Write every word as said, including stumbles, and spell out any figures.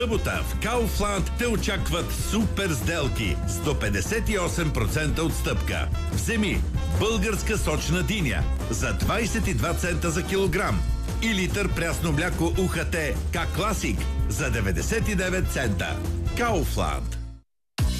Събота в Kaufland те очакват супер сделки с до петдесет и осем процента отстъпка. Вземи българска сочна диня за двайсет и два цента за килограм и литър прясно мляко УХТ К-Класик за деветдесет и девет цента. Kaufland.